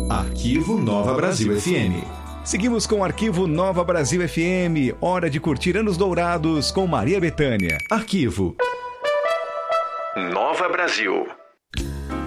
Arquivo Nova Brasil FM. Seguimos com o Arquivo Nova Brasil FM. Hora de curtir Anos Dourados com Maria Bethânia. Arquivo Nova Brasil.